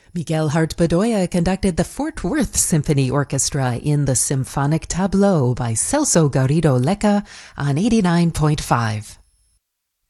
Miguel Hart Bedoya conducted the Fort Worth Symphony Orchestra in the Symphonic Tableau by Celso Garrido Lecca on 89.5.